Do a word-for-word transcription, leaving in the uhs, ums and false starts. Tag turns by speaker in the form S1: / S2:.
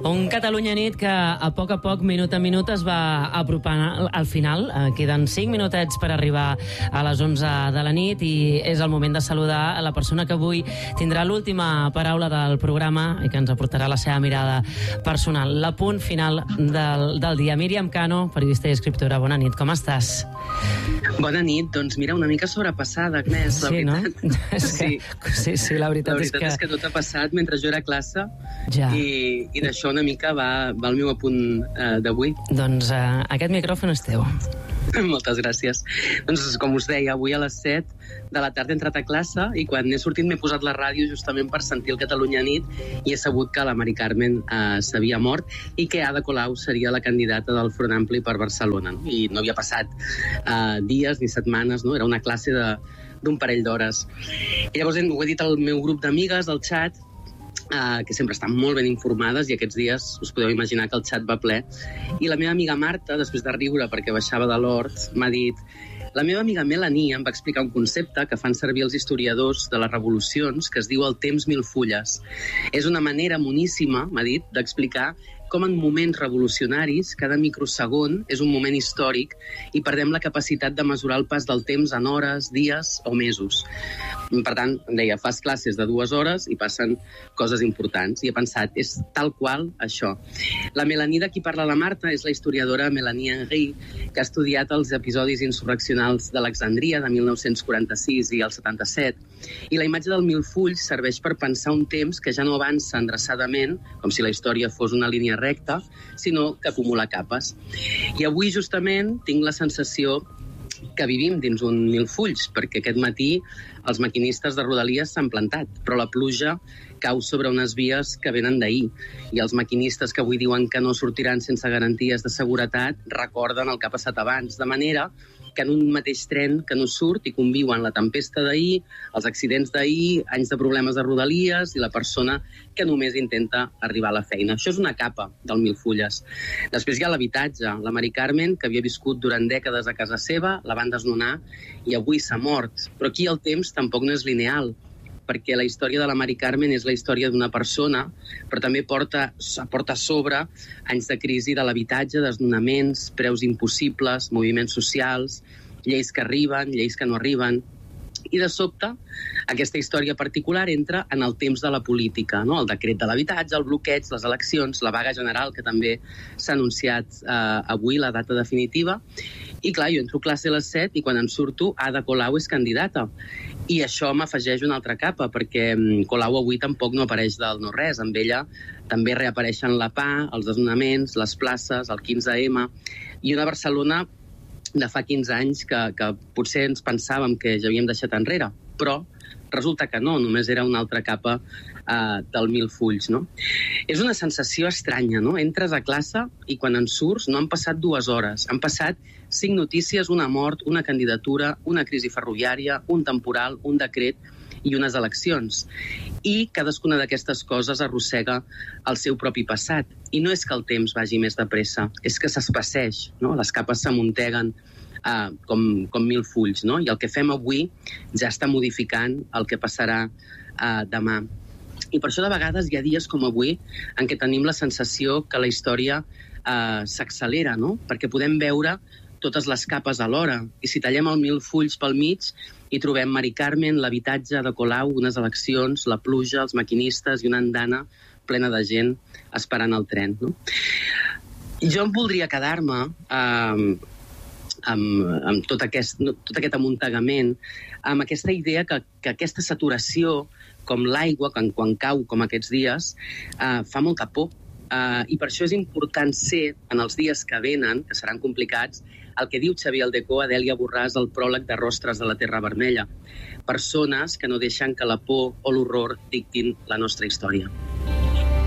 S1: Un Catalunya nit que a poc a poc, minut a minut, es va apropant al final. Queden cinc minutets per arribar a les onze de la nit i és el moment de saludar a la persona que avui tindrà l'última paraula del programa i que ens aportarà la seva mirada personal. L'apunt final del, del dia. Míriam Cano, periodista i escriptora, bona nit, com estàs?
S2: Bona nit, doncs mira, una mica sobrepassada, Agnès, la
S1: sí,
S2: veritat.
S1: No? És que,
S2: sí.
S1: sí, sí, la veritat,
S2: la veritat
S1: és, que...
S2: és que tot ha passat mentre jo era a classe
S1: ja.
S2: i, i d'això una mica va, va el meu apunt eh, d'avui.
S1: Doncs eh, aquest micròfon és teu.
S2: Moltes gràcies. Doncs, com us deia, avui a les set de la tarda he entrat a classe i quan he sortit m'he posat la ràdio justament per sentir el Catalunya nit i he sabut que la Mari Carmen eh, s'havia mort i que Ada Colau seria la candidata del Front Ampli per Barcelona. No? I no havia passat eh, dies ni setmanes, no? Era una classe de, d'un parell d'hores. I llavors ho he dit al meu grup d'amigues, al xat, Uh, que sempre estan molt ben informades i aquests dies us podeu imaginar que el xat va ple i la meva amiga Marta, després de riure perquè baixava de l'hort, m'ha dit la meva amiga Melanie em va explicar un concepte que fan servir els historiadors de les revolucions que es diu el temps mil fulles. És una manera moníssima, m'ha dit, d'explicar com en moments revolucionaris cada microsegon és un moment històric i perdem la capacitat de mesurar el pas del temps en hores, dies o mesos. Per tant, em deia, fas classes de dues hores i passen coses importants. I he pensat, és tal qual això. La Melanie de qui parla la Marta és la historiadora Melanie Henry, que ha estudiat els episodis insurreccionals d'Alexandria de mil nou-cents quaranta-sis i el setanta-set. I la imatge del Milfull serveix per pensar un temps que ja no avança endreçadament, com si la història fos una línia recta, sinó que acumula capes. I avui, justament, tinc la sensació que vivim dins un milfulls, perquè aquest matí els maquinistes de Rodalies s'han plantat, però la pluja cau sobre unes vies que venen d'ahir. I els maquinistes que avui diuen que no sortiran sense garanties de seguretat recorden el que ha passat abans, de manera que en un mateix tren que no surt i conviuen la tempesta d'ahir, els accidents d'ahir, anys de problemes de Rodalies i la persona que només intenta arribar a la feina. Això és una capa del Milfulles. Després hi ha l'habitatge. La Mari Carmen, que havia viscut durant dècades a casa seva, la van desnonar i avui s'ha mort. Però aquí el temps tampoc no és lineal, perquè la història de la Mari Carmen és la història d'una persona, però també porta, porta a sobre anys de crisi de l'habitatge, desnonaments, preus impossibles, moviments socials, lleis que arriben, lleis que no arriben. I de sobte, aquesta història particular entra en el temps de la política, no? El decret de l'habitatge, el bloqueig, les eleccions, la vaga general, que també s'ha anunciat eh, avui, la data definitiva. I clar, jo entro a classe a les set i quan en surto, Ada Colau és candidata. I això m'afegeix una altra capa, perquè Colau avui tampoc no apareix del no-res. Amb ella també reapareixen la PA, els desnonaments, les places, el quinze ema, i una Barcelona de fa quinze anys que, que potser ens pensàvem que ja havíem deixat enrere, però resulta que no, només era una altra capa eh, del Milfulls, no? És una sensació estranya, no? Entres a classe i quan en surts no han passat dues hores, han passat cinc notícies, una mort, una candidatura, una crisi ferroviària, un temporal, un decret i unes eleccions. I cadascuna d'aquestes coses arrossega el seu propi passat. I no és que el temps vagi més de pressa, és que s'espaceix, no? Les capes s'amunteguen uh, com, com mil fulls, no? I el que fem avui ja està modificant el que passarà uh, demà. I per això de vegades hi ha dies com avui en què tenim la sensació que la història uh, s'accelera, no? Perquè podem veure totes les capes alhora. I si tallem el Milfulls pel mig, hi trobem Mari Carmen, l'habitatge de Colau, unes eleccions, la pluja, els maquinistes i una andana plena de gent esperant el tren. No? Jo em voldria quedar-me eh, amb, amb tot, aquest, tot aquest amuntegament, amb aquesta idea que, que aquesta saturació, com l'aigua, quan, quan cau, com aquests dies, eh, fa molta por. Uh, I per això és important ser, en els dies que venen, que seran complicats, el que diu Xavier Aldecó a Dèlia Borràs al pròleg de Rostres de la Terra Vermella. Persones que no deixen que la por o l'horror dictin la nostra història.